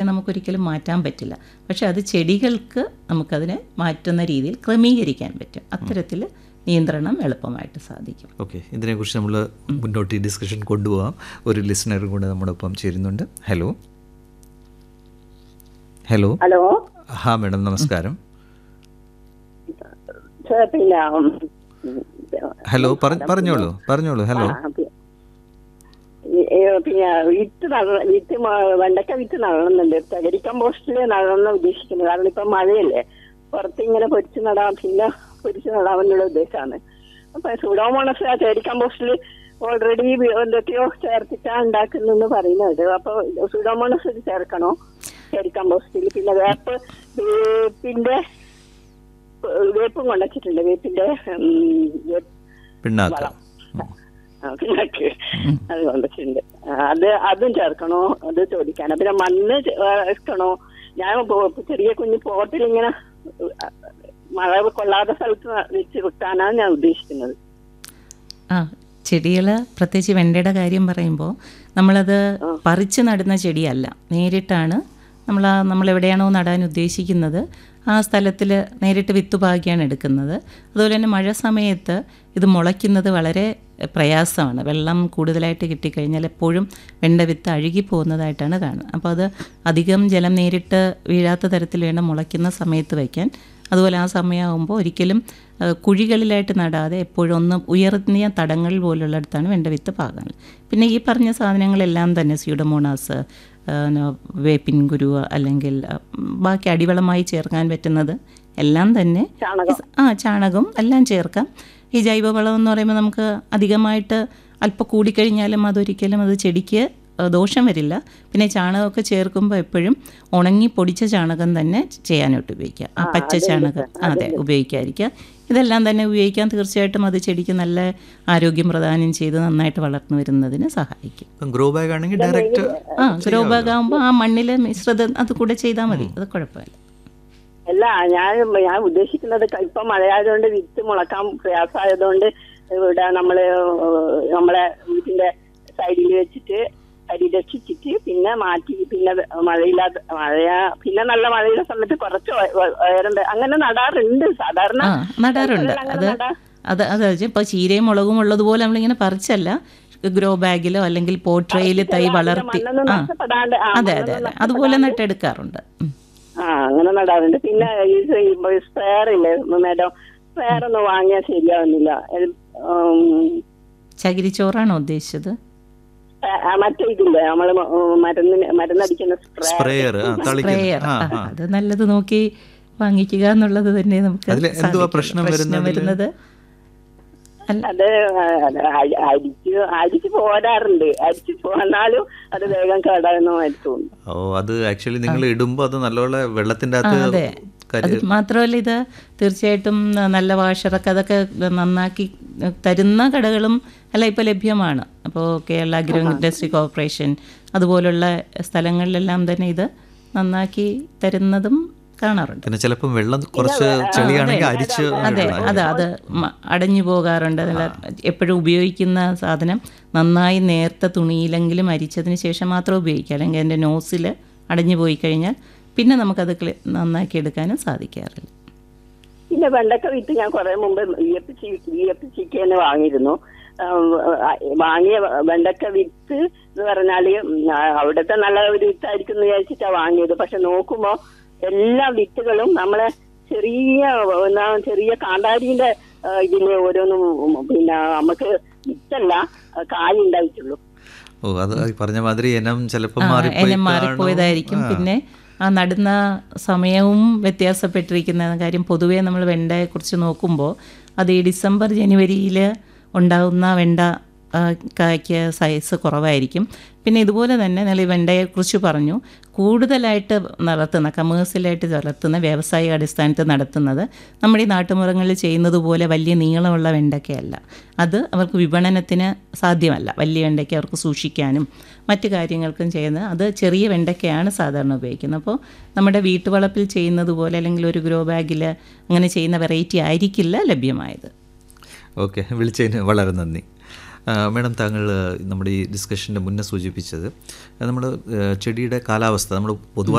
നമുക്കൊരിക്കലും മാറ്റാൻ പറ്റില്ല. പക്ഷെ അത് ചെടികൾക്ക് നമുക്കതിനെ മാറ്റുന്ന രീതിയിൽ ക്രമീകരിക്കാൻ പറ്റും. അത്തരത്തിൽ നിയന്ത്രണം എളുപ്പമായിട്ട് സാധിക്കും. ഓക്കെ, ഇതിനെക്കുറിച്ച് നമ്മൾ മുന്നോട്ട് ഈ ഡിസ്കഷൻ കൊണ്ടുപോകാം. ഒരു ലിസണർ കൂടെ നമ്മോടൊപ്പം ചേരുന്നുണ്ട്. Hello hello hello. ഹാ മാഡം, നമസ്കാരം. പിന്നെ ഹലോ, പറഞ്ഞോളൂ. ഹലോ. പിന്നെ വിത്ത് വെണ്ടക്ക വിത്ത് നടണമെന്നുണ്ട്. തകരി കമ്പോസ്റ്റിൽ നടണമെന്ന് ഉദ്ദേശിക്കുന്നത്. കാരണം ഇപ്പൊ മഴയല്ലേ, പുറത്ത് ഇങ്ങനെ പൊരിച്ച് നടാം, പിന്നെ പൊരിച്ച് നടാമെന്നുള്ള ഉദ്ദേശമാണ്. അപ്പൊ സൂഡോമോണസ് ആ തകരി കമ്പോസ്റ്റിൽ ഓൾറെഡി എന്തൊക്കെയോ ചേർത്തിട്ടാ ഉണ്ടാക്കുന്നെന്ന് പറയുന്നത്. അപ്പൊ സൂഡോമോണസ് ചേർക്കണോ തകരി കമ്പോസ്റ്റിൽ? പിന്നെ വേപ്പിന്റെ വേപ്പും കൊണ്ടുവച്ചിട്ടുണ്ട്. വേപ്പിന്റെ പിണ്ണാക്ക് അത് കൊണ്ടുവച്ചിട്ടുണ്ട്. അതും ചേർക്കണോ അത് ചോദിക്കാനാ. പിന്നെ മണ്ണ് ചേർക്കണോ? ഞാൻ ചെറിയ കുഞ്ഞു പോട്ടിൽ ഇങ്ങനെ മഴ കൊള്ളാത്ത സ്ഥലത്ത് വെച്ച് വിട്ടാനാണ് ഞാൻ ഉദ്ദേശിക്കുന്നത്. ചെടികൾ, പ്രത്യേകിച്ച് വെണ്ടയുടെ കാര്യം പറയുമ്പോൾ നമ്മളത് പറിച്ച് നടുന്ന ചെടിയല്ല, നേരിട്ടാണ് നമ്മളെവിടെയാണോ നടാൻ ഉദ്ദേശിക്കുന്നത് ആ സ്ഥലത്തിൽ നേരിട്ട് വിത്ത് പാകിയാണ് എടുക്കുന്നത്. അതുപോലെ തന്നെ മഴ സമയത്ത് ഇത് മുളയ്ക്കുന്നത് വളരെ പ്രയാസമാണ്. വെള്ളം കൂടുതലായിട്ട് കിട്ടിക്കഴിഞ്ഞാൽ എപ്പോഴും വെണ്ട വിത്ത് അഴുകി പോകുന്നതായിട്ടാണ് കാണുന്നത്. അപ്പോൾ അത് അധികം ജലം നേരിട്ട് വീഴാത്ത തരത്തിൽ വേണം മുളയ്ക്കുന്ന സമയത്ത് വയ്ക്കാൻ. അതുപോലെ ആ സമയമാകുമ്പോൾ ഒരിക്കലും കുഴികളിലായിട്ട് നടാതെ എപ്പോഴും ഒന്ന് ഉയർന്നിയ തടങ്ങൾ പോലുള്ളിടത്താണ് വെണ്ട വിത്ത് പാകാൻ. പിന്നെ ഈ പറഞ്ഞ സാധനങ്ങളെല്ലാം തന്നെ സ്യൂഡോമോണാസ്, വേപ്പിൻ കുരു, അല്ലെങ്കിൽ ബാക്കി അടിവളമായി ചേർക്കാൻ പറ്റുന്നത് എല്ലാം തന്നെ ചാണകം എല്ലാം ചേർക്കാം. ഈ ജൈവവളം എന്ന് പറയുമ്പോൾ നമുക്ക് അധികമായിട്ട് അല്പം കൂടിക്കഴിഞ്ഞാലും അതൊരിക്കലും അത് ചെടിക്ക് ദോഷം വരില്ല. പിന്നെ ചാണകമൊക്കെ ചേർക്കുമ്പോൾ എപ്പോഴും ഉണങ്ങി പൊടിച്ച ചാണകം തന്നെ ചെയ്യാനായിട്ട് ഉപയോഗിക്കുക. ആ പച്ച ചാണകം ഉപയോഗിക്കാതിരിക്കുക. ഇതെല്ലാം തന്നെ ഉപയോഗിക്കാൻ തീർച്ചയായിട്ടും അത് ചെടിക്ക് നല്ല ആരോഗ്യം പ്രദാനം ചെയ്ത് നന്നായിട്ട് വളർന്നു വരുന്നതിന് സഹായിക്കും. ഗ്രോ ബാഗ് ആണെങ്കിൽ ഡയറക്റ്റ് ഗ്രോ ബാഗ് ആകുമ്പോൾ ആ മണ്ണിലെ മിശ്രിതം അത് കൂടെ ചെയ്താൽ മതി, അത് കുഴപ്പമില്ല. അല്ല, ഞാൻ ഉദ്ദേശിക്കുന്നത് ഇപ്പം മഴയായതുകൊണ്ട് വിത്ത് മുളക്കാൻ പ്രയാസമായതുകൊണ്ട് ഇവിടെ നമ്മളെ വീട്ടിന്റെ സൈഡിൽ വെച്ചിട്ട് അരി രക്ഷിച്ചിട്ട് പിന്നെ മാറ്റി, പിന്നെ പിന്നെ നല്ല മഴയുള്ള സമയത്ത് കുറച്ച് ഉയരണ്ട് അങ്ങനെ നടാറുണ്ട്. സാധാരണ നടാറുണ്ട്. അത് ഇപ്പോൾ ചീരയും മുളകും ഉള്ളതുപോലെ നമ്മളിങ്ങനെ പറിച്ചല്ല, ഗ്രോ ബാഗിലോ അല്ലെങ്കിൽ പോട്രയിൽ തൈ വളർത്തി അതെ അതുപോലെ നട്ടെടുക്കാറുണ്ട്. അങ്ങനെ നടാറുണ്ട്. പിന്നെ ഈ സ്പെയർ ഇല്ലേ മേഡം, സ്പെയർ ഒന്നും വാങ്ങിയാൽ ശരിയാവുന്നില്ല. ചകിരിച്ചോറാണോ ഉദ്ദേശിച്ചത്? മറ്റേ ഇതില്ലേ നമ്മള് മരുന്നടിക്കുന്ന സ്പ്രേയർ, അത് നല്ലത് നോക്കി വാങ്ങിക്കുക എന്നുള്ളത് തന്നെ നമുക്ക് പ്രശ്നം വരുന്നത്. അത് അടിച്ചു പോരാറുണ്ട്. അടിച്ചു പോന്നാലും അത് വേഗം കേടായെന്ന് തോന്നുന്നു. അത് ആക്ച്വലി നിങ്ങൾ ഇടുമ്പോ അത് നല്ലോണം വെള്ളത്തിന്റെ അകത്ത്. അത് മാത്രമല്ല, ഇത് തീർച്ചയായിട്ടും നല്ല വാഷറൊക്കെ അതൊക്കെ നന്നാക്കി തരുന്ന കടകളും എല്ലാം ഇപ്പോൾ ലഭ്യമാണ്. അപ്പോൾ കേരള അഗ്രോ ഇൻഡസ്ട്രി കോർപ്പറേഷൻ അതുപോലുള്ള സ്ഥലങ്ങളിലെല്ലാം തന്നെ ഇത് നന്നാക്കി തരുന്നതും കാണാറുണ്ട്. പിന്നെ ചിലപ്പോൾ വെള്ളം കുറച്ച് ചെളിയാണെങ്കിൽ അരിച്ച് അത് അടഞ്ഞു പോകാറുണ്ട്. എപ്പോഴും ഉപയോഗിക്കുന്ന സാധനം നന്നായി നേർത്ത തുണിയിലെങ്കിലും അരിച്ചതിന് ശേഷം മാത്രം ഉപയോഗിക്കുക. അല്ലെങ്കിൽ അതിൻ്റെ നോസിൽ അടഞ്ഞു പോയി കഴിഞ്ഞാൽ പിന്നെ നമുക്കത് നന്നാക്കി എടുക്കാനും സാധിക്കാറില്ല. പിന്നെ വെണ്ടക്ക വിത്ത് ഞാൻ കുറെ മുമ്പ് VFCK വാങ്ങിയിരുന്നു. വാങ്ങിയ വെണ്ടക്ക വിത്ത് എന്ന് പറഞ്ഞാല് അവിടുത്തെ നല്ല ഒരു വിത്തായിരിക്കും എന്ന് വിചാരിച്ചിട്ടാണ് വാങ്ങിയത്. പക്ഷെ നോക്കുമ്പോ എല്ലാ വിത്തുകളും നമ്മളെ ചെറിയ കാന്താരിന്റെ ഇതില് ഓരോന്നും പിന്നെ നമുക്ക് വിത്തല്ല കായുണ്ടായിട്ടുള്ളൂ. അത് പറഞ്ഞ മാതിരി ഇനം ചിലപ്പോൾ മാറിപ്പോയതായിരിക്കും. പിന്നെ ആ നടുന്ന സമയവും വ്യത്യാസപ്പെട്ടിരിക്കുന്ന കാര്യം. പൊതുവേ നമ്മൾ വെണ്ടയെക്കുറിച്ച് നോക്കുമ്പോൾ അത് ഈ ഡിസംബർ ജനുവരിയിൽ ഉണ്ടാകുന്ന വെണ്ട കായ്ക്ക് സൈസ് കുറവായിരിക്കും. പിന്നെ ഇതുപോലെ തന്നെ നിങ്ങൾ ഈ വെണ്ടയെക്കുറിച്ച് പറഞ്ഞു, കൂടുതലായിട്ട് കമേഴ്സ്യലായിട്ട് വളർത്തുന്ന വ്യാവസായിക അടിസ്ഥാനത്തിൽ നടത്തുന്നത് നമ്മുടെ ഈ നാട്ടുമ്പുറങ്ങളിൽ ചെയ്യുന്നത് പോലെ വലിയ നീളമുള്ള വെണ്ടയ്ക്കയല്ല. അത് അവർക്ക് വിപണനത്തിന് സാധ്യമല്ല. വലിയ വെണ്ടയ്ക്ക അവർക്ക് സൂക്ഷിക്കാനും മറ്റു കാര്യങ്ങൾക്കും ചെയ്യുന്നത് അത് ചെറിയ വെണ്ടയ്ക്കയാണ് സാധാരണ ഉപയോഗിക്കുന്നത്. അപ്പോൾ നമ്മുടെ വീട്ടുവളപ്പിൽ ചെയ്യുന്നത് പോലെ അല്ലെങ്കിൽ ഒരു ഗ്രോ ബാഗിൽ അങ്ങനെ ചെയ്യുന്ന വെറൈറ്റി ആയിരിക്കില്ല ലഭ്യമായത്. ഓക്കെ, വിളിച്ചതിന് വളരെ നന്ദി. മാഡം, താങ്കൾ നമ്മുടെ ഈ ഡിസ്കഷൻ്റെ മുന്നേ സൂചിപ്പിച്ചത് നമ്മൾ ചെടിയുടെ കാലാവസ്ഥ നമ്മൾ പൊതുവായി